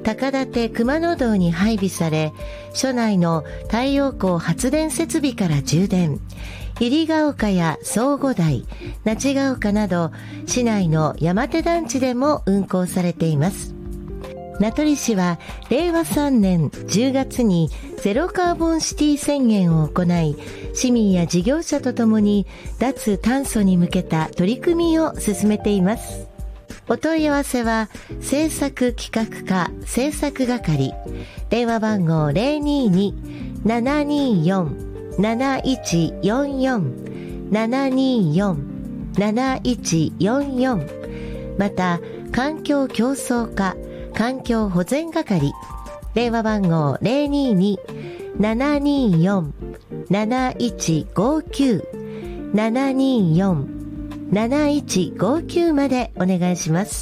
高館熊野道に配備され、所内の太陽光発電設備から充電、入ヶ丘や相互台、那智ヶ丘など市内の山手団地でも運行されています。名取市は令和3年10月にゼロカーボンシティ宣言を行い、市民や事業者とともに脱炭素に向けた取り組みを進めています。お問い合わせは政策企画課政策係、電話番号 022-724-7144 724-7144、また環境競争課環境保全係、電話番号 022-724-7159 724-7159 までお願いします。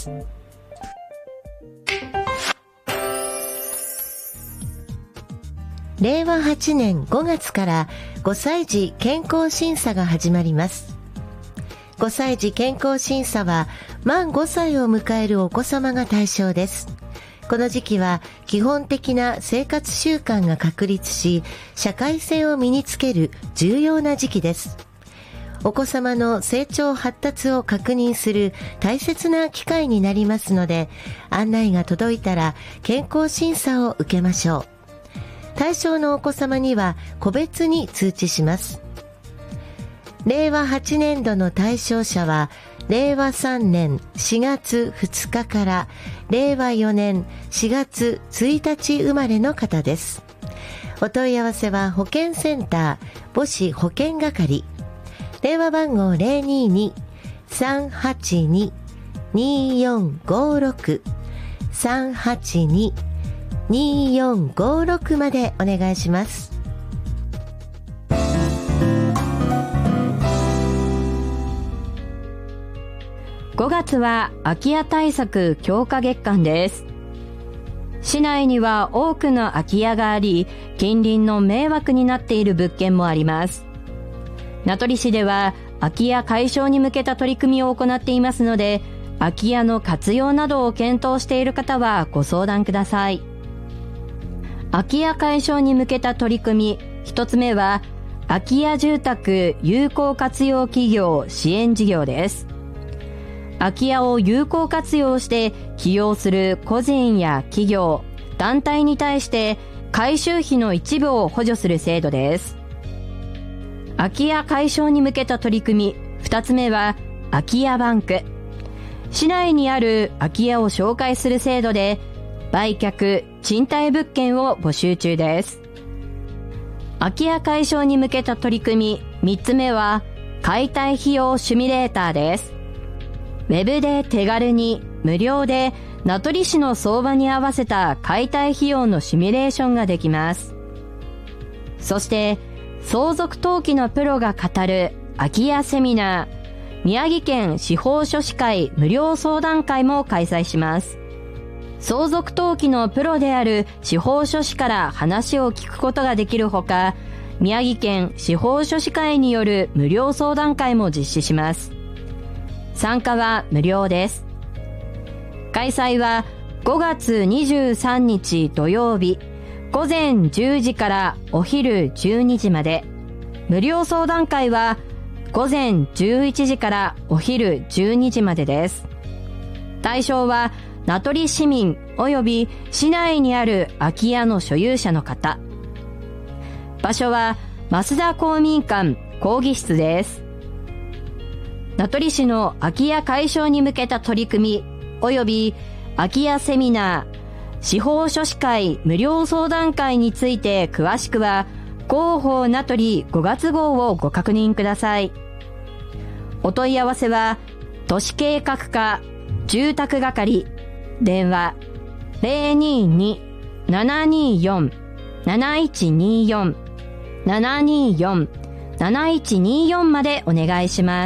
令和8年5月から5歳児健康審査が始まります。5歳児健康審査は満5歳を迎えるお子様が対象です。この時期は基本的な生活習慣が確立し、社会性を身につける重要な時期です。お子様の成長発達を確認する大切な機会になりますので、案内が届いたら健康審査を受けましょう。対象のお子様には個別に通知します。令和8年度の対象者は令和3年4月2日から令和4年4月1日生まれの方です。お問い合わせは保健センター母子保健係、電話番号 022-382-2456 382-2456 までお願いします。 5月は空き家対策強化月間です。市内には多くの空き家があり、近隣の迷惑になっている物件もあります。名取市では空き家解消に向けた取り組みを行っていますので、空き家の活用などを検討している方はご相談ください。空き家解消に向けた取り組み、一つ目は空き家住宅有効活用企業支援事業です。空き家を有効活用して起用する個人や企業、団体に対して改修費の一部を補助する制度です。空き家解消に向けた取り組み、二つ目は空き家バンク。市内にある空き家を紹介する制度で、売却・賃貸物件を募集中です。空き家解消に向けた取り組み、三つ目は解体費用シミュレーターです。ウェブで手軽に無料で名取市の相場に合わせた解体費用のシミュレーションができます。そして相続登記のプロが語る空き家セミナー、宮城県司法書士会無料相談会も開催します。相続登記のプロである司法書士から話を聞くことができるほか、宮城県司法書士会による無料相談会も実施します。参加は無料です。開催は5月23日土曜日、午前10時からお昼12時まで。無料相談会は午前11時からお昼12時までです。対象は名取市民及び市内にある空き家の所有者の方。場所は増田公民館講義室です。名取市の空き家解消に向けた取り組み及び空き家セミナー、司法書士会無料相談会について詳しくは広報名取5月号をご確認ください。お問い合わせは都市計画課住宅係、電話 022-724-7124 724-7124 までお願いします。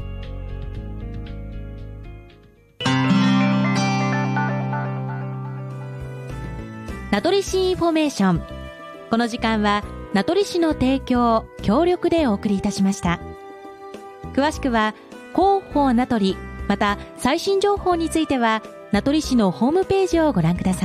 名取市インフォメーション。この時間は名取市の提供協力でお送りいたしました。詳しくは広報名取、また最新情報については名取市のホームページをご覧ください。